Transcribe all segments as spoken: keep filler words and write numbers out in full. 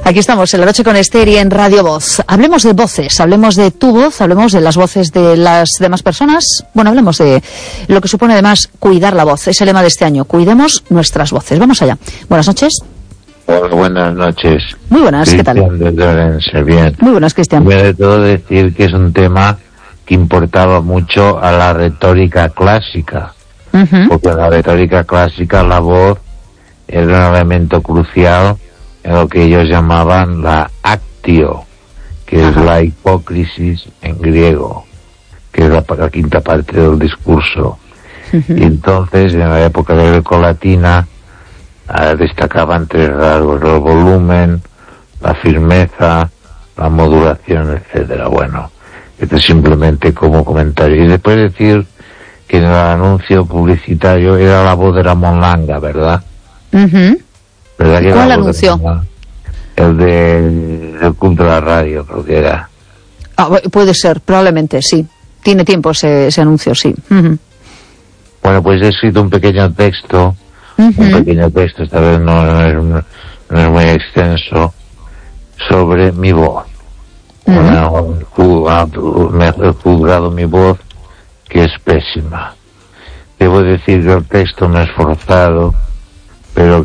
Aquí estamos, en La Noche con Esther y en Radio Voz. Hablemos de voces, hablemos de tu voz, hablemos de las voces de las demás personas. Bueno, hablemos de lo que supone además cuidar la voz. Es el lema de este año, cuidemos nuestras voces. Vamos allá. Buenas noches. Hola, buenas noches. Muy buenas, Cristian, ¿qué tal? Desde Orense, bien. Muy buenas, Cristian. Voy a todo decir que es un tema que importaba mucho a la retórica clásica. Uh-huh. Porque en la retórica clásica la voz era un elemento crucial en lo que ellos llamaban la actio, que Ajá. es la hipócrisis en griego, que es la, la quinta parte del discurso. Uh-huh. Y entonces, en la época de grecolatina, eh, destacaban tres rasgos: el volumen, la firmeza, la modulación, etcétera. Bueno, esto es simplemente como comentario. Y después decir que en el anuncio publicitario era la voz de Ramón Langa, ¿verdad? Uh-huh. ¿Verdad que ¿Cuál anuncio? De, el de, del culto de la radio, creo que era. Ah, puede ser, probablemente, sí. Tiene tiempo ese, ese anuncio, sí. Uh-huh. Bueno, pues he escrito un pequeño texto, uh-huh. un pequeño texto, esta vez no, no, es, no es muy extenso, sobre mi voz. Uh-huh. Una, me he juzgado mi voz, que es pésima. Debo decir que el texto me he esforzado, pero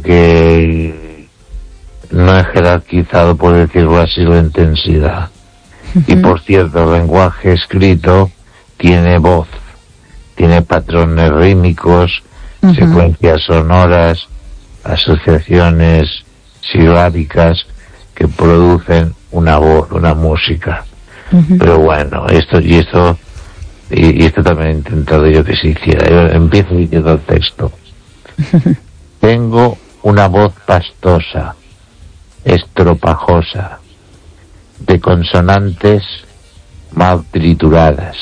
que no he jerarquizado, por decirlo así, la intensidad. Uh-huh. Y por cierto, el lenguaje escrito tiene voz, tiene patrones rítmicos, uh-huh. secuencias sonoras, asociaciones silábicas que producen una voz, una música. Uh-huh. Pero bueno, esto y esto y, y esto también he intentado yo que se hiciera. Yo empiezo diciendo el texto. Uh-huh. Tengo una voz pastosa, estropajosa, de consonantes mal trituradas,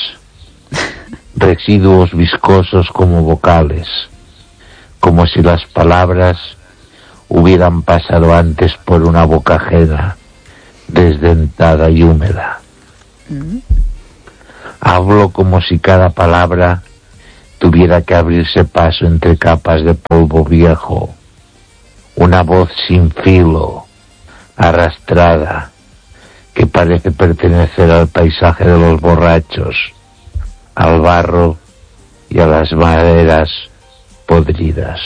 residuos viscosos como vocales, como si las palabras hubieran pasado antes por una boca ajena, desdentada y húmeda. ¿Mm? Hablo como si cada palabra tuviera que abrirse paso entre capas de polvo viejo, una voz sin filo, arrastrada, que parece pertenecer al paisaje de los borrachos, al barro y a las maderas podridas.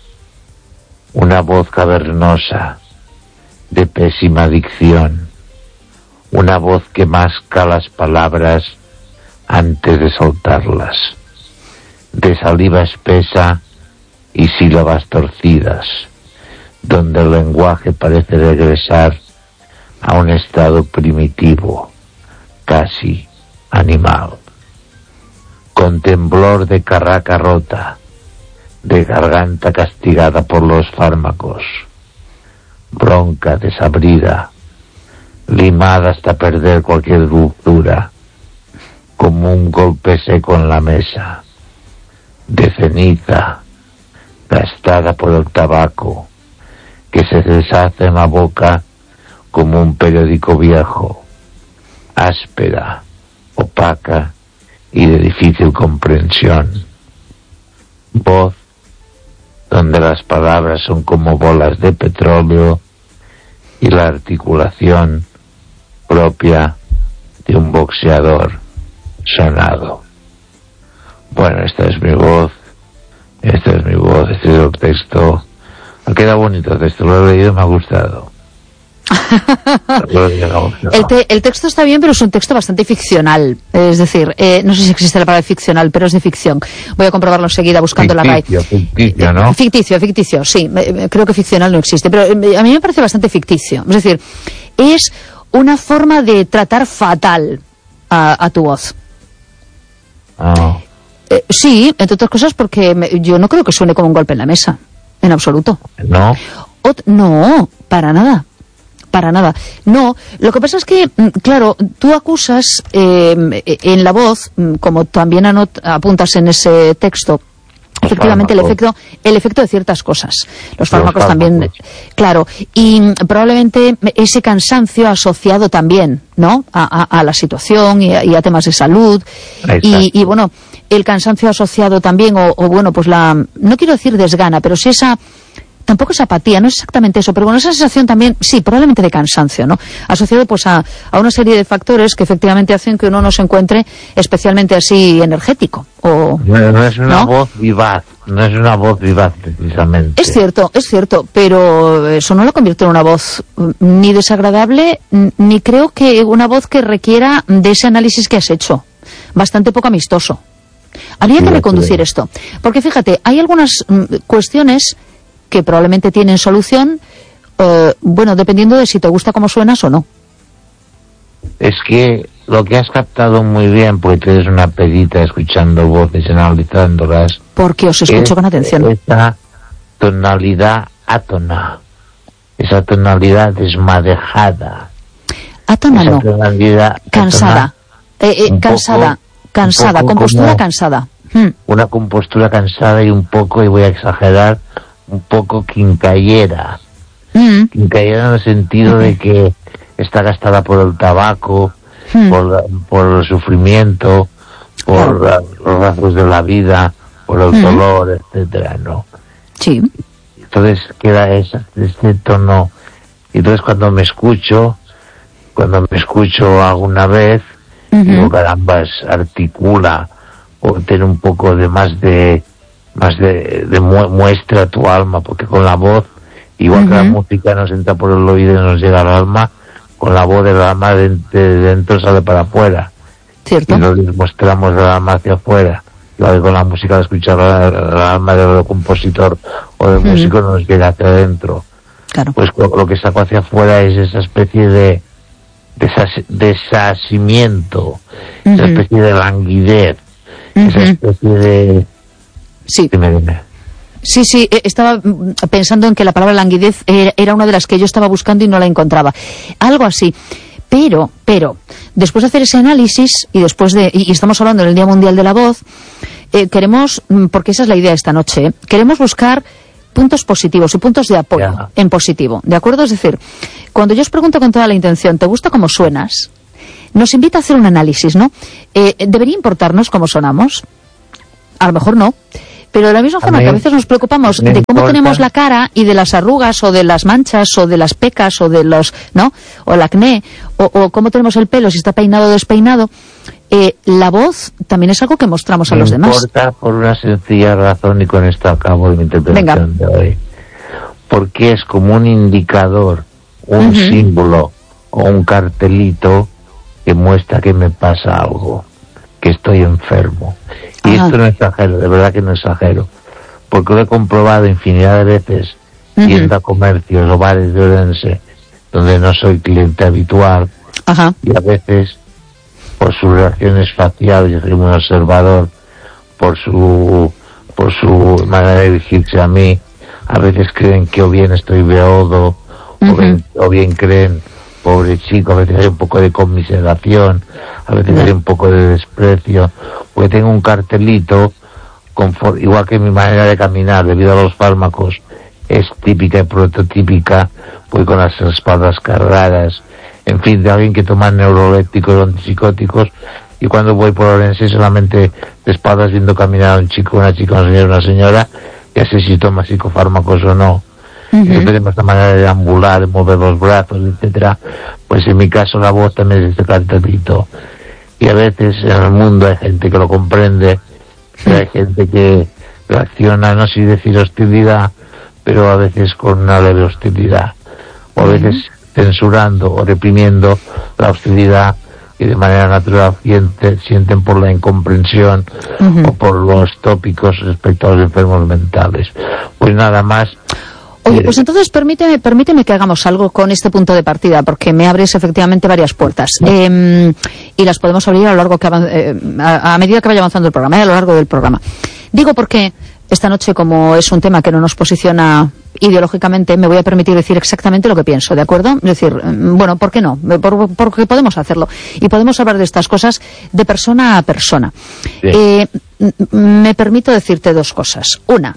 Una voz cavernosa, de pésima dicción, una voz que masca las palabras antes de soltarlas, de saliva espesa y sílabas torcidas, donde el lenguaje parece regresar a un estado primitivo, casi animal, con temblor de carraca rota, de garganta castigada por los fármacos, bronca desabrida, limada hasta perder cualquier dulzura, como un golpe seco en la mesa, de ceniza, gastada por el tabaco, que se deshace en la boca como un periódico viejo, áspera, opaca y de difícil comprensión. Voz donde las palabras son como bolas de petróleo y la articulación propia de un boxeador sonado. Bueno, esta es mi voz, esta es mi voz, este es el texto. Ha quedado bonito el texto, lo he leído y me ha gustado. el, te, el texto está bien, pero es un texto bastante ficcional. Es decir, eh, no sé si existe la palabra ficcional, pero es de ficción. Voy a comprobarlo enseguida buscando ficticio, la raíz. Ficticio, ¿no? Ficticio, ficticio, sí. Creo que ficcional no existe, pero a mí me parece bastante ficticio. Es decir, es una forma de tratar fatal a, a tu voz. Oh. Eh, sí, entre otras cosas porque me, yo no creo que suene como un golpe en la mesa, en absoluto. ¿No? Ot- no, para nada. Para nada. No, lo que pasa es que, claro, tú acusas eh, en la voz, como también anot- apuntas en ese texto, Los efectivamente el fármacos. efecto el efecto de ciertas cosas. Los fármacos, Los fármacos también, claro, y probablemente ese cansancio asociado también, ¿no?, a, a, a la situación y a, y a temas de salud. Y, y bueno, el cansancio asociado también, o, o bueno, pues la, no quiero decir desgana, pero sí esa tampoco es apatía, no es exactamente eso, pero bueno, esa sensación también, sí, probablemente de cansancio, ¿no? Asociado pues a, a una serie de factores que efectivamente hacen que uno no se encuentre especialmente así energético. O, no, no es una ¿no? voz vivaz, no es una voz vivaz precisamente. Es cierto, es cierto, pero eso no lo convierte en una voz ni desagradable, ni creo que una voz que requiera de ese análisis que has hecho. Bastante poco amistoso. Habría Sí, que reconducir sí. esto. Porque fíjate, hay algunas mm, cuestiones que probablemente tienen solución, eh, bueno, dependiendo de si te gusta cómo suenas o no. Es que lo que has captado muy bien, porque tú eres una pedita escuchando voces, analizándolas, Porque os escucho es con atención. esa tonalidad átona, esa tonalidad desmadejada, Átona esa no, tonalidad cansada. Eh, eh, un cansada, poco- cansada, un poco compostura como- cansada. Mm, una compostura cansada y un poco, y voy a exagerar, un poco quincallera. mm, Quincallera en el sentido de que está gastada por el tabaco, mm. por, la- por el sufrimiento, por Claro. la- los rasgos de la vida, por el Mm. dolor, etcétera, ¿no? Sí. Entonces queda esa, este tono. Y entonces cuando me escucho, cuando me escucho alguna vez, Ujú. digo, carambas, articula, o tener un poco de más de, más de, de mu- muestra tu alma, porque con la voz, igual que la Ujú. música nos entra por el oído y nos llega al alma, con la voz del alma de, de dentro sale para afuera. Cierto. Y nos mostramos el alma hacia afuera. Igual que con la música, al escuchar el, el alma del compositor o del Ujú. músico, nos llega hacia adentro. Claro. Pues lo, lo que saco hacia afuera es esa especie de desas- desasimiento, esa Ujú. especie de languidez, esa Ujú. especie de... Sí. Dime, dime. Sí, sí, eh, estaba mm, pensando en que la palabra languidez era, era una de las que yo estaba buscando y no la encontraba. Algo así. Pero, pero, después de hacer ese análisis y después de, y y estamos hablando del Día Mundial de la Voz, eh, queremos, mm, porque esa es la idea esta noche, ¿eh? Queremos buscar puntos positivos y puntos de apoyo Ya. en positivo, ¿de acuerdo? Es decir, cuando yo os pregunto con toda la intención, ¿te gusta cómo suenas? Nos invita a hacer un análisis, ¿no? Eh, ¿Debería importarnos cómo sonamos? A lo mejor no. Pero de la misma A forma mí que a veces nos preocupamos me de cómo importa. tenemos la cara y de las arrugas o de las manchas o de las pecas o de los, ¿no? O el acné o, o cómo tenemos el pelo, si está peinado o despeinado, eh, la voz también es algo que mostramos a Me los demás. importa por una sencilla razón, y con esto acabo de mi interpretación de hoy. Porque es como un indicador, un Ujú. símbolo o un cartelito que muestra que me pasa algo, que estoy enfermo. Y Ajá. esto no exagero, de verdad que no exagero, porque lo he comprobado infinidad de veces, Ujú. yendo a comercios o bares de Orense, donde no soy cliente habitual, Ajá. y a veces, por sus reacciones faciales, yo soy muy observador, por su, por su manera de dirigirse a mí, a veces creen que o bien estoy beodo, Ujú. o, bien, o bien creen, pobre chico, a veces hay un poco de conmiseración, a veces Ya. hay un poco de desprecio, porque tengo un cartelito, confor- igual que mi manera de caminar, debido a los fármacos, es típica y prototípica, voy con las espaldas cargadas, en fin, de alguien que toma neurolépticos o antipsicóticos, y cuando voy por Orense solamente de espaldas viendo caminar a un chico, una chica, un señor, una señora, ya sé si toma psicofármacos o no. Ujú. Siempre tenemos esta manera de ambular, de mover los brazos, etcétera. Pues en mi caso la voz también es este cartelito. Y a veces en el mundo hay gente que lo comprende, pero hay gente que reacciona, no sé decir hostilidad, pero a veces con una leve hostilidad. O a veces censurando o reprimiendo la hostilidad, y de manera natural siente, sienten por la incomprensión Ujú. o por los tópicos respecto a los enfermos mentales. Pues nada más. Oye, eh, pues entonces permíteme, permíteme que hagamos algo con este punto de partida, porque me abres efectivamente varias puertas. Eh, y las podemos abrir a lo largo que avan- eh, a, a medida que vaya avanzando el programa, eh, a lo largo del programa. Digo porque esta noche, como es un tema que no nos posiciona ideológicamente, me voy a permitir decir exactamente lo que pienso, ¿de acuerdo? Es decir, mm, bueno, ¿por qué no? Por- porque podemos hacerlo. Y podemos hablar de estas cosas de persona a persona. Bien. Eh, m- me permito decirte dos cosas. Una,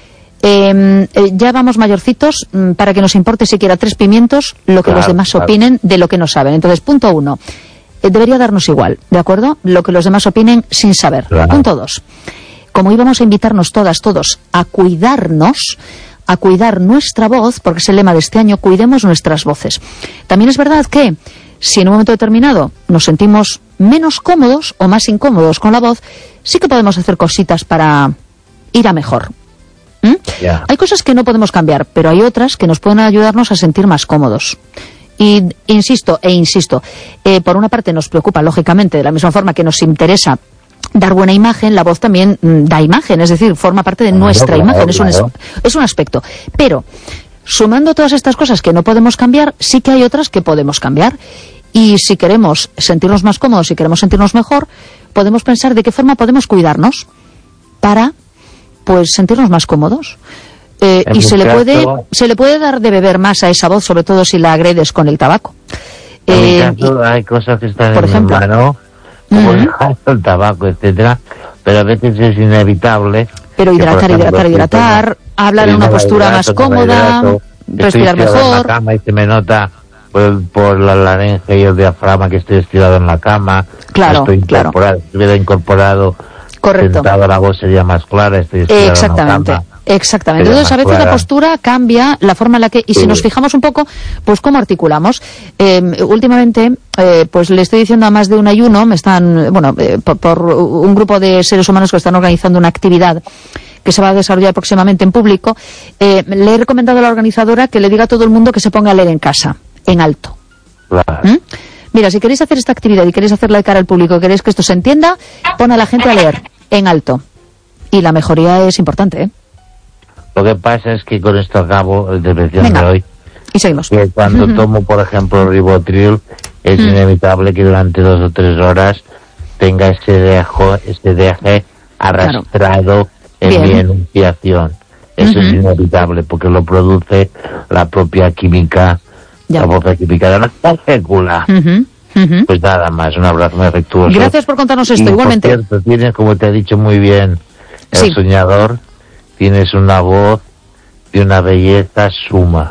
Eh, eh, ya vamos mayorcitos mm, para que nos importe siquiera tres pimientos lo que Claro, los demás claro. opinen de lo que no saben. Entonces, punto uno, eh, debería darnos igual, ¿de acuerdo? Lo que los demás opinen sin saber. Claro. Punto dos, como íbamos a invitarnos todas, todos, a cuidarnos, a cuidar nuestra voz, porque es el lema de este año, cuidemos nuestras voces. También es verdad que si en un momento determinado nos sentimos menos cómodos o más incómodos con la voz, sí que podemos hacer cositas para ir a mejor. ¿Mm? Yeah. Hay cosas que no podemos cambiar, pero hay otras que nos pueden ayudarnos a sentir más cómodos. Y insisto e insisto, eh, por una parte nos preocupa, lógicamente, de la misma forma que nos interesa dar buena imagen, la voz también mm, da imagen, es decir, forma parte de claro, nuestra claro, imagen, claro. Es, un, es un aspecto. Pero, sumando todas estas cosas que no podemos cambiar, sí que hay otras que podemos cambiar. Y si queremos sentirnos más cómodos, si queremos sentirnos mejor, podemos pensar de qué forma podemos cuidarnos para, pues, sentirnos más cómodos. Eh, y se le puede se le puede dar de beber más a esa voz, sobre todo si la agredes con el tabaco. En eh, mi caso, y, hay cosas que están por en ejemplo, mi mano, como uh-huh. el tabaco, etcétera, pero a veces es inevitable. Pero hidratar, que, hidratar, hidratar, hablar en una postura hidrato, más cómoda, hidrato, respirar mejor. En la cama y se me nota por, por la laringe y el diafragma que estoy estirado en la cama. Claro, estoy claro. Si estuviera incorporado, correcto. Sentado, la voz sería más clara, estoy estirado exactamente. en la cama. Exactamente. Entonces, a veces la postura cambia, la forma en la que... Y si nos fijamos un poco, pues cómo articulamos. Eh, últimamente, eh, pues le estoy diciendo a más de un ayuno, me están... Bueno, eh, por, por un grupo de seres humanos que están organizando una actividad que se va a desarrollar próximamente en público, eh, le he recomendado a la organizadora que le diga a todo el mundo que se ponga a leer en casa, en alto. Claro. ¿Mm? Mira, si queréis hacer esta actividad y queréis hacerla de cara al público, queréis que esto se entienda, pon a la gente a leer en alto. Y la mejoría es importante, ¿eh? Lo que pasa es que con esto acabo el depresión de hoy. Y seguimos. Que cuando uh-huh. tomo, por ejemplo, Rivotril, es uh-huh. inevitable que durante dos o tres horas tenga ese dejo, ese deje arrastrado claro. en Bien. mi enunciación. Eso uh-huh. es inevitable porque lo produce la propia química, ya. la propia química de nuestra molécula. Uh-huh. Uh-huh. Pues nada más, un abrazo muy afectuoso. Gracias por contarnos esto, y, igualmente. Por cierto, tienes, como te ha dicho muy bien el sí. soñador, tienes una voz de una belleza suma.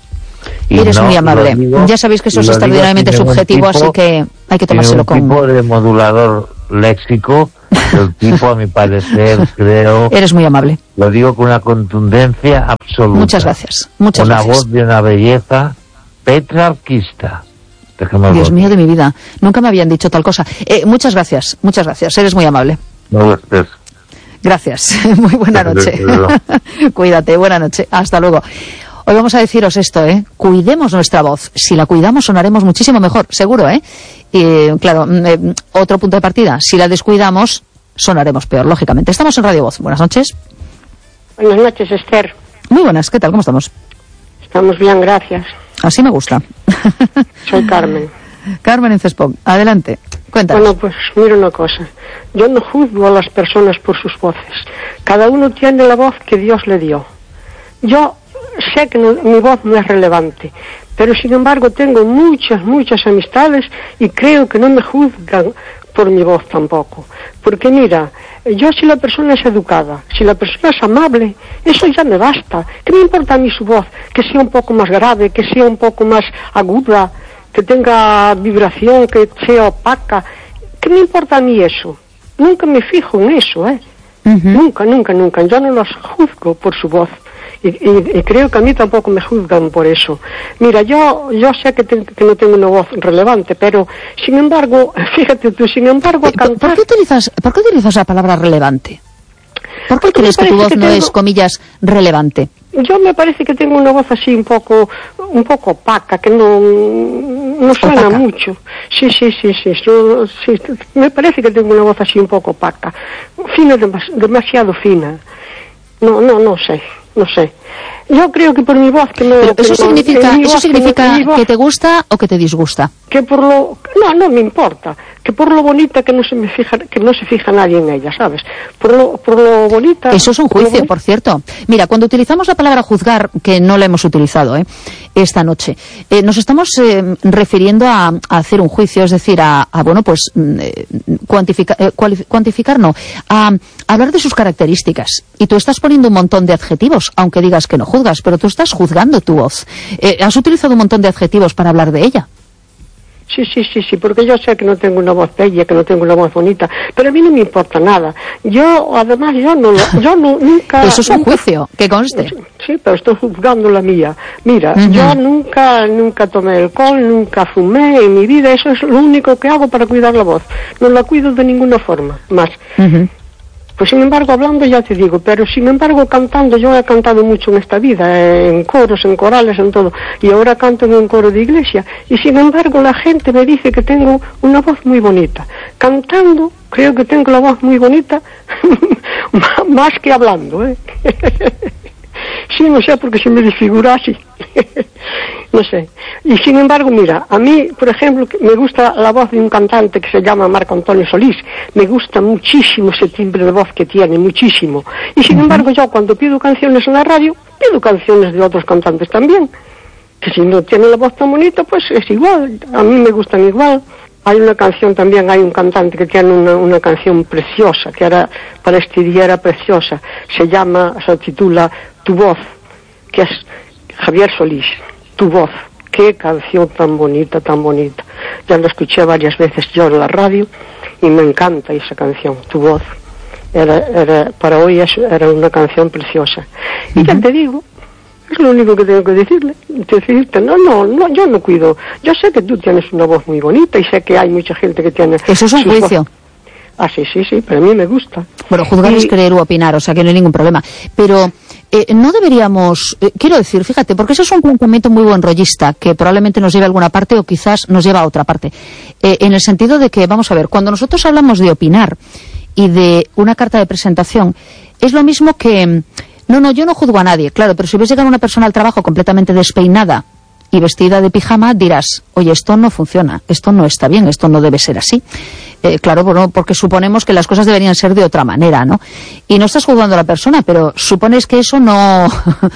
Y Eres no, muy amable. Digo, ya sabéis que eso es extraordinariamente subjetivo, tipo, así que hay que tomárselo con... un tipo de modulador léxico, el tipo, a mi parecer, creo... Eres muy amable. Lo digo con una contundencia absoluta. Muchas gracias. Muchas una gracias. voz de una belleza petrarquista. Dios mío de mi vida. Nunca me habían dicho tal cosa. Eh, muchas gracias. Muchas gracias. Eres muy amable. No, gracias. Gracias. Muy buena noche. Cuídate. Buena noche. Hasta luego. Hoy vamos a deciros esto, ¿eh? Cuidemos nuestra voz. Si la cuidamos, sonaremos muchísimo mejor, seguro, ¿eh? Y, claro, eh, otro punto de partida. Si la descuidamos, sonaremos peor, lógicamente. Estamos en Radio Voz. Buenas noches. Buenas noches, Esther. Muy buenas. ¿Qué tal? ¿Cómo estamos? Estamos bien, gracias. Así me gusta. Soy Carmen. Carmen en Cespón. Adelante. Cuéntanos. Bueno, pues mira una cosa. Yo no juzgo a las personas por sus voces. Cada uno tiene la voz que Dios le dio. Yo sé que no, mi voz no es relevante, pero sin embargo tengo muchas, muchas amistades y creo que no me juzgan por mi voz tampoco. Porque mira, yo si la persona es educada, si la persona es amable, eso ya me basta. ¿Qué me importa a mí su voz? Que sea un poco más grave, que sea un poco más aguda, que tenga vibración, que sea opaca. ¿Qué me importa a mí eso? Nunca me fijo en eso, ¿eh? Uh-huh. Nunca, nunca, nunca. Yo no los juzgo por su voz. Y, y, y creo que a mí tampoco me juzgan por eso. Mira, yo yo sé que, te, que no tengo una voz relevante, pero sin embargo, fíjate tú, sin embargo, cantar... ¿Por qué utilizas, por qué utilizas la palabra relevante? ¿Por qué crees que tu voz que no tengo... es, comillas, relevante? Yo me parece que tengo una voz así un poco un poco opaca, que no no suena opaca. Mucho. Sí, sí, sí, sí, yo, sí. Me parece que tengo una voz así un poco opaca. Fina, demas, demasiado fina. No, no, no sé, no sé. Yo creo que por mi voz que no... Pero que eso no, significa, eso significa que, voz, que te gusta o que te disgusta. Que por lo... No, no me importa. Que por lo bonita que no se me fija, que no se fija nadie en ella, ¿sabes? Por lo, por lo bonita... Eso es un juicio, por, por cierto. Mira, cuando utilizamos la palabra juzgar, que no la hemos utilizado, ¿eh? esta noche, eh, nos estamos eh, refiriendo a, a hacer un juicio, es decir, a, a bueno, pues, eh, cuantifica, eh, cuantificar, no, a, a hablar de sus características. Y tú estás poniendo un montón de adjetivos, aunque digas que no juzgas, pero tú estás juzgando tu voz. Eh, has utilizado un montón de adjetivos para hablar de ella. Sí, sí, sí, sí, porque yo sé que no tengo una voz bella, que no tengo una voz bonita, pero a mí no me importa nada. Yo, además, yo no, lo, yo no nunca... Eso es un nunca, juicio, que conste. Sí, pero estoy juzgando la mía. Mira, uh-huh. yo nunca, nunca tomé alcohol, nunca fumé en mi vida, eso es lo único que hago para cuidar la voz. No la cuido de ninguna forma, más. Uh-huh. Pues sin embargo, hablando ya te digo, pero sin embargo cantando, yo he cantado mucho en esta vida, eh, en coros, en corales, en todo, y ahora canto en un coro de iglesia, y sin embargo la gente me dice que tengo una voz muy bonita. Cantando, creo que tengo la voz muy bonita, más que hablando, ¿eh? Sí, no sé, porque se me desfigura así. No sé. Y sin embargo, mira, a mí, por ejemplo, me gusta la voz de un cantante que se llama Marco Antonio Solís. Me gusta muchísimo ese timbre de voz que tiene, muchísimo. Y sin embargo, yo cuando pido canciones en la radio, pido canciones de otros cantantes también. Que si no tiene la voz tan bonita, pues es igual. A mí me gustan igual. Hay una canción también, hay un cantante que tiene una, una canción preciosa, que era, para este día era preciosa. Se llama, se titula Tu Voz, que es Javier Solís. Tu Voz. Qué canción tan bonita, tan bonita. Ya la escuché varias veces yo en la radio y me encanta esa canción, Tu Voz. Era, era, para hoy es, era una canción preciosa. Y uh-huh. ya te digo, es lo único que tengo que decirle, decirte, no, no, no, yo no cuido. Yo sé que tú tienes una voz muy bonita y sé que hay mucha gente que tiene... Eso es un juicio. Voz. Ah, sí, sí, sí, pero a mí me gusta. Bueno, juzgar y... es creer u opinar, o sea que no hay ningún problema. Pero eh, no deberíamos, eh, quiero decir, fíjate, porque eso es un planteamiento muy buen rollista, que probablemente nos lleve a alguna parte o quizás nos lleva a otra parte. Eh, en el sentido de que, vamos a ver, cuando nosotros hablamos de opinar y de una carta de presentación, es lo mismo que... No, no, yo no juzgo a nadie, claro, pero si ves llegar una persona al trabajo completamente despeinada y vestida de pijama, dirás, oye, esto no funciona, esto no está bien, esto no debe ser así. Eh, claro, bueno, porque suponemos que las cosas deberían ser de otra manera, ¿no? Y no estás juzgando a la persona, pero supones que eso no,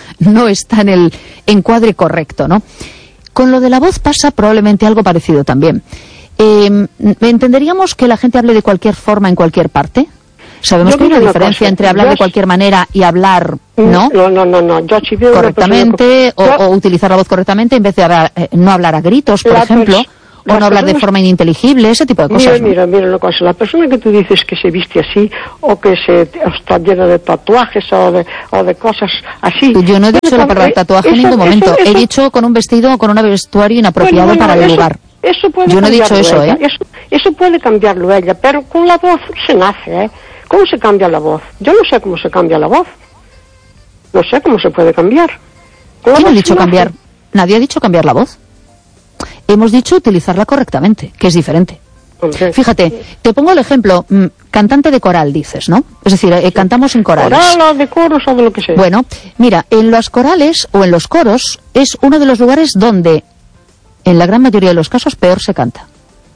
no está en el encuadre correcto, ¿no? Con lo de la voz pasa probablemente algo parecido también. Eh, ¿Entenderíamos que la gente hable de cualquier forma en cualquier parte? Sabemos yo que hay una diferencia cosa. entre hablar yo de cualquier manera y hablar, ¿no? No, no, no, no. Yo si veo correctamente persona... o, o utilizar la voz correctamente en vez de hablar, eh, no hablar a gritos, por la ejemplo, o no hablar personas... de forma ininteligible, ese tipo de cosas. Mira, ¿no? mira, mira una cosa. La persona que tú dices que se viste así o que se está llena de tatuajes o de, o de cosas así. Yo no he dicho la palabra tatuaje en ningún momento. Eso, eso... He dicho con un vestido o con un vestuario inapropiado bueno, bueno, para el eso... lugar. Eso puede yo no he dicho eso, ella. ¿eh? Eso, eso puede cambiarlo ella, pero con la voz se nace, ¿eh? ¿Cómo se cambia la voz? Yo no sé cómo se cambia la voz. No sé cómo se puede cambiar. ¿Quién ha dicho cambiar? Nadie ha dicho cambiar la voz. Hemos dicho utilizarla correctamente, que es diferente. Okay. Fíjate, te pongo el ejemplo, mmm, cantante de coral, dices, ¿no? Es decir, eh, sí. cantamos en corales. Coral o de coros o de lo que sea. Bueno, mira, en los corales o en los coros es uno de los lugares donde, en la gran mayoría de los casos, peor se canta.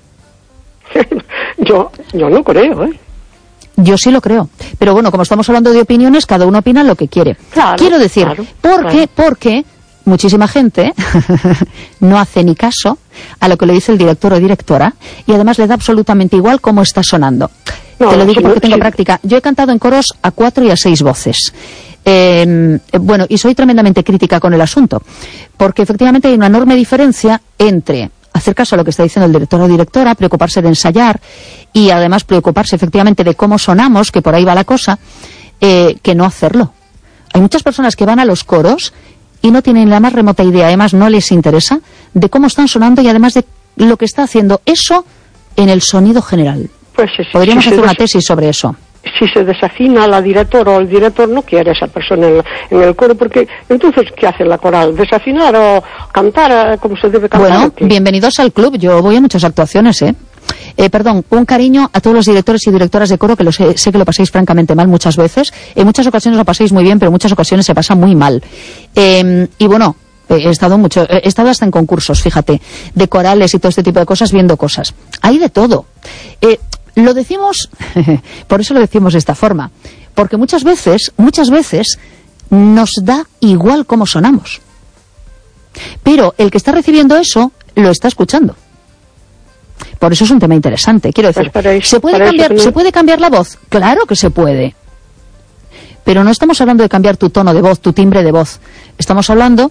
yo, yo no creo, ¿eh? Yo sí lo creo. Pero bueno, como estamos hablando de opiniones, cada uno opina lo que quiere. Claro, Quiero decir, claro, porque, claro. porque muchísima gente no hace ni caso a lo que le dice el director o directora y además le da absolutamente igual cómo está sonando. No, Te lo digo sí, porque tengo sí. práctica. Yo he cantado en coros a cuatro y a seis voces. Eh, bueno, y soy tremendamente crítica con el asunto, porque efectivamente hay una enorme diferencia entre hacer caso a lo que está diciendo el director o directora, preocuparse de ensayar y además preocuparse efectivamente de cómo sonamos, que por ahí va la cosa, eh, que no hacerlo. Hay muchas personas que van a los coros y no tienen la más remota idea, además no les interesa, de cómo están sonando y además de lo que está haciendo eso en el sonido general. Pues sí, Podríamos sí, hacer sí, una sí. tesis sobre eso. Si se desafina a la directora o el director, no quiere a esa persona en, la, en el coro, porque entonces, ¿qué hace la coral? ¿Desafinar o cantar como se debe cantar? Bueno, bienvenidos al club. Yo voy a muchas actuaciones, ¿eh? Eh, perdón, un cariño a todos los directores y directoras de coro, que lo sé, sé que lo pasáis francamente mal muchas veces. En muchas ocasiones lo pasáis muy bien, pero en muchas ocasiones se pasa muy mal. Eh, y bueno, he estado mucho, he estado hasta en concursos, fíjate, de corales y todo este tipo de cosas, viendo cosas. Hay de todo. Eh, Lo decimos, por eso lo decimos de esta forma, porque muchas veces, muchas veces nos da igual cómo sonamos. Pero el que está recibiendo eso, lo está escuchando. Por eso es un tema interesante. Quiero decir, pues eso, ¿se puede cambiar, ¿se puede cambiar la voz? Claro que se puede. Pero no estamos hablando de cambiar tu tono de voz, tu timbre de voz. Estamos hablando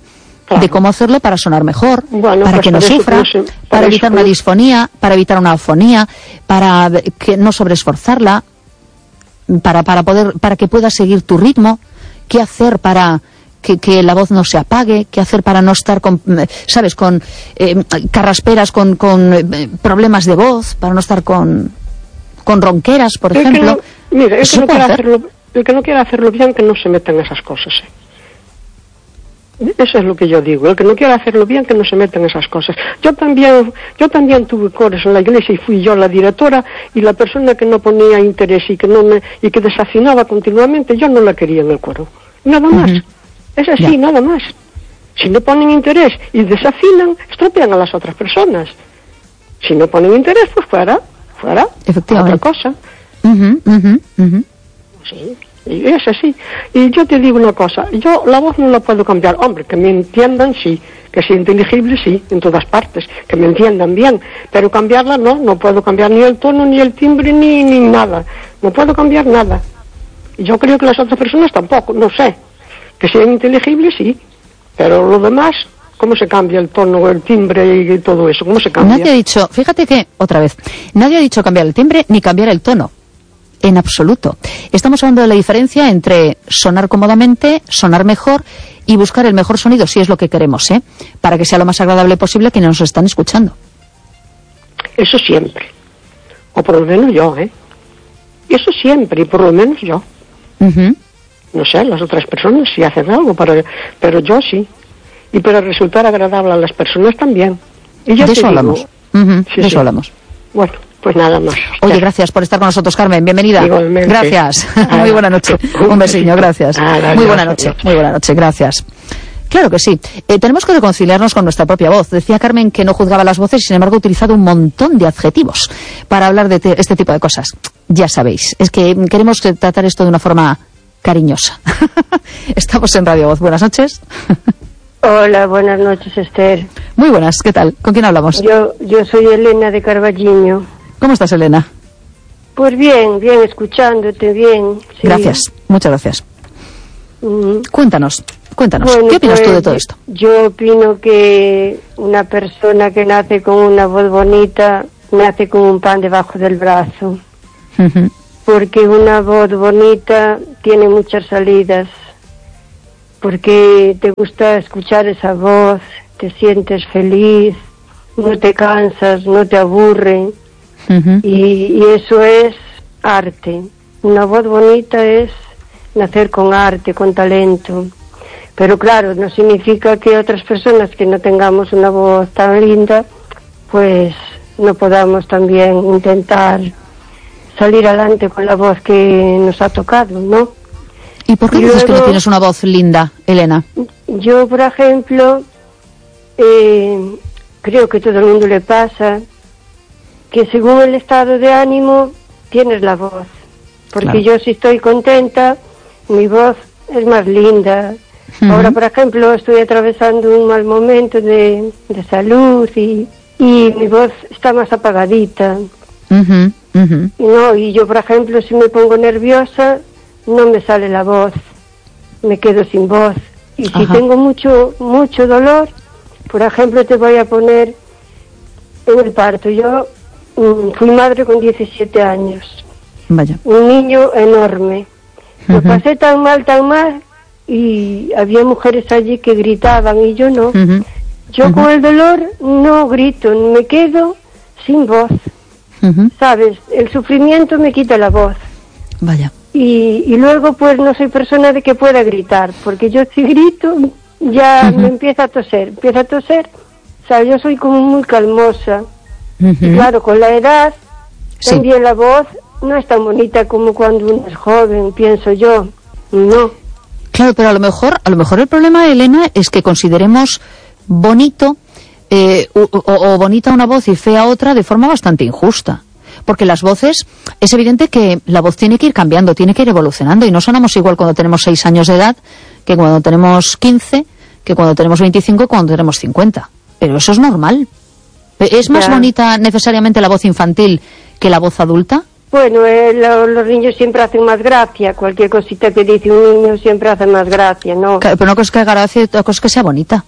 Claro. de cómo hacerlo para sonar mejor, bueno, para pues que no sufra, no se, para evitar eso, una disfonía, para evitar una afonía, para que no sobreesforzarla, para, para, poder, para que pueda seguir tu ritmo, qué hacer para que, que la voz no se apague, qué hacer para no estar con, ¿sabes?, con eh, carrasperas, con, con eh, problemas de voz, para no estar con, con ronqueras, por el ejemplo. Que no, mira, el que, no quiera hacer? hacerlo, el que no quiera hacerlo bien, que no se meta en esas cosas, ¿eh? Eso es lo que yo digo, el que no quiera hacerlo bien, que no se meta en esas cosas. Yo también, yo también tuve coros en la iglesia y fui yo la directora, y la persona que no ponía interés y que no me, y que desafinaba continuamente, yo no la quería en el coro. Nada más. Uh-huh. Es así, yeah. Nada más. Si no ponen interés y desafinan, estropean a las otras personas. Si no ponen interés, pues fuera, fuera, otra cosa. Uh-huh, uh-huh, uh-huh. Sí. Y es así. Y yo te digo una cosa, yo la voz no la puedo cambiar. Hombre, que me entiendan, sí, que sea inteligible, sí, en todas partes, que me entiendan bien, pero cambiarla no, no puedo cambiar ni el tono, ni el timbre, ni, ni nada, no puedo cambiar nada. Y yo creo que las otras personas tampoco, no sé, que sean inteligibles, sí, pero lo demás, ¿cómo se cambia el tono, el timbre y todo eso? ¿Cómo se cambia? Nadie ha dicho, fíjate que, otra vez, nadie ha dicho cambiar el timbre ni cambiar el tono. En absoluto. Estamos hablando de la diferencia entre sonar cómodamente, sonar mejor y buscar el mejor sonido, si es lo que queremos, ¿eh? Para que sea lo más agradable posible a quienes nos están escuchando. Eso siempre. O por lo menos yo, ¿eh? Eso siempre, y por lo menos yo. Uh-huh. No sé, las otras personas sí hacen algo, para, pero yo sí. Y para resultar agradable a las personas también. Y yo de te eso digo, hablamos. Uh-huh. Sí, de sí. eso hablamos. Bueno. Pues nada más. Oye, gracias por estar con nosotros, Carmen. Bienvenida. Igualmente. Gracias. Ah, muy buena noche. Un besiño, gracias. Ah, muy buena noche. Muy buena noche, gracias. Claro que sí. Eh, tenemos que reconciliarnos con nuestra propia voz. Decía Carmen que no juzgaba las voces y, sin embargo, ha utilizado un montón de adjetivos para hablar de te- este tipo de cosas. Ya sabéis, es que queremos tratar esto de una forma cariñosa. Estamos en Radio Voz. Buenas noches. Hola, buenas noches, Esther. Muy buenas, ¿qué tal? ¿Con quién hablamos? Yo, yo soy Elena de Carballiño. ¿Cómo estás, Elena? Pues bien, bien, escuchándote, bien. Sí. Gracias, muchas gracias. Mm. Cuéntanos, cuéntanos, bueno, ¿qué opinas pues, tú de todo esto? Yo opino que una persona que nace con una voz bonita, nace con un pan debajo del brazo. Uh-huh. Porque una voz bonita tiene muchas salidas. Porque te gusta escuchar esa voz, te sientes feliz, no te cansas, no te aburre. Uh-huh. Y, y eso es arte. Una voz bonita es nacer con arte, con talento. Pero claro, no significa que otras personas que no tengamos una voz tan linda, pues no podamos también intentar salir adelante con la voz que nos ha tocado, ¿no? ¿Y por qué y dices luego, que no tienes una voz linda, Elena? Yo, por ejemplo, eh, creo que todo el mundo le pasa que según el estado de ánimo tienes la voz, porque claro. Yo si estoy contenta mi voz es más linda. Uh-huh. Ahora, por ejemplo, estoy atravesando un mal momento de, de salud y, y mi voz está más apagadita. Uh-huh. Uh-huh. No, y yo, por ejemplo, si me pongo nerviosa no me sale la voz, me quedo sin voz. Y si Ajá. tengo mucho mucho dolor, por ejemplo, te voy a poner en el parto. Yo fui madre con diecisiete años. Vaya. Un niño enorme. Uh-huh. Lo pasé tan mal, tan mal, y había mujeres allí que gritaban y yo no. Uh-huh. Yo uh-huh. con el dolor no grito, me quedo sin voz. Uh-huh. ¿Sabes? El sufrimiento me quita la voz. Vaya. Y, y luego pues no soy persona de que pueda gritar, porque yo si grito ya uh-huh. me empieza a toser, empieza a toser. O sea, yo soy como muy calmosa. Uh-huh. Y claro, con la edad, sí. también la voz no es tan bonita como cuando uno es joven, pienso yo. No. Claro, pero a lo mejor, a lo mejor el problema, Elena, es que consideremos bonito eh, o, o, o bonita una voz y fea otra de forma bastante injusta. Porque las voces, es evidente que la voz tiene que ir cambiando, tiene que ir evolucionando, y no sonamos igual cuando tenemos seis años de edad que cuando tenemos quince, que cuando tenemos veinticinco, cuando tenemos cincuenta. Pero eso es normal. ¿Es más ya. bonita necesariamente la voz infantil que la voz adulta? Bueno, eh, lo, los niños siempre hacen más gracia. Cualquier cosita que dice un niño siempre hace más gracia, ¿no? Claro, pero no es que haga gracia, otra cosa es que sea bonita.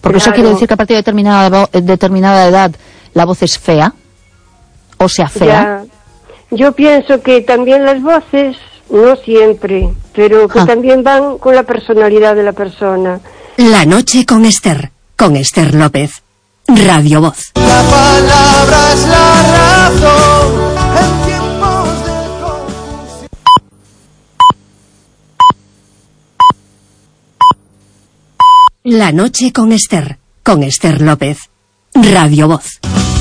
Porque claro. eso quiere decir que a partir de determinada, determinada edad la voz es fea, o sea, fea. Ya. Yo pienso que también las voces, no siempre, pero que ah. también van con la personalidad de la persona. La noche con Esther, con Esther López, Radio Voz. La palabra es la razón en tiempos de confusión. La noche con Esther, con Esther López, Radio Voz.